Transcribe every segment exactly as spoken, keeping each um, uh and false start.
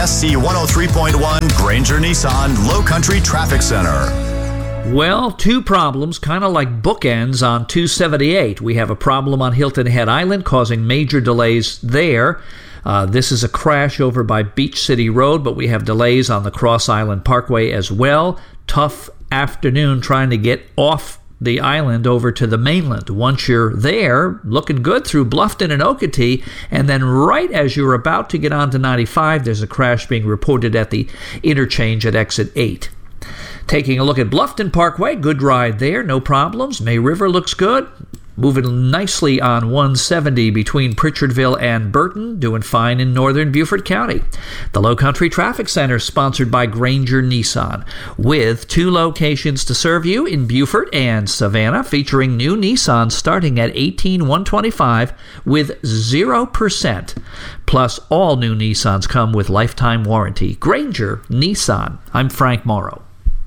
S C one oh three point one Granger Nissan Low Country Traffic Center. Well, two problems, kind of like bookends on two seventy-eight. We have a problem on Hilton Head Island causing major delays there. Uh, this is a crash over by Beach City Road, but we have delays on the Cross Island Parkway as well. Tough afternoon trying to get off the island over to the mainland. Once you're there, looking good through Bluffton and Okatee, and then right as you're about to get onto ninety-five, there's a crash being reported at the interchange at exit eight. Taking a look at Bluffton Parkway, good ride there, no problems. May River looks good. Moving nicely on one seventy between Pritchardville and Burton, doing fine in northern Beaufort County. The Low Country Traffic Center is sponsored by Granger Nissan, with two locations to serve you in Beaufort and Savannah, featuring new Nissans starting at eighteen thousand one hundred twenty-five dollars with zero percent. Plus, all new Nissans come with lifetime warranty. Granger Nissan. I'm Frank Morrow.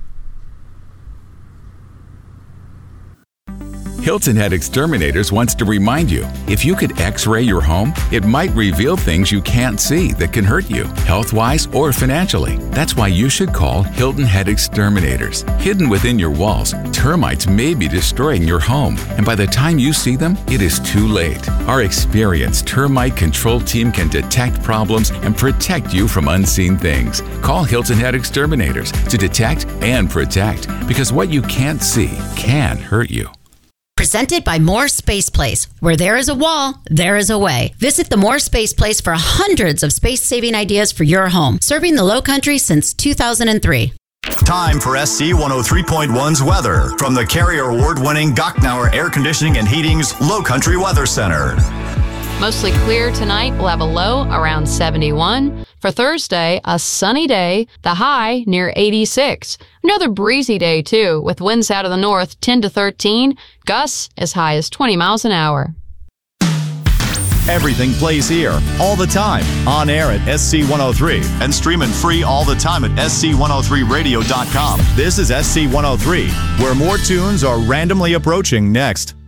Hilton Head Exterminators wants to remind you, if you could x-ray your home, it might reveal things you can't see that can hurt you, health-wise or financially. That's why you should call Hilton Head Exterminators. Hidden within your walls, termites may be destroying your home, and by the time you see them, it is too late. Our experienced termite control team can detect problems and protect you from unseen things. Call Hilton Head Exterminators to detect and protect, because what you can't see can hurt you. Presented by More Space Place. Where there is a wall, there is a way. Visit the More Space Place for hundreds of space-saving ideas for your home. Serving the Low Country since two thousand three. Time for S C one oh three point one's weather from the Carrier Award-winning Gochnauer Air Conditioning and Heating's Low Country Weather Center. Mostly clear tonight. We'll have a low around seventy-one. For Thursday, a sunny day, the high near eighty-six. Another breezy day, too, with winds out of the north ten to thirteen, gusts as high as twenty miles an hour. Everything plays here, all the time, on air at S C one oh three, and streaming free all the time at S C one oh three radio dot com. This is S C one oh three, where more tunes are randomly approaching next.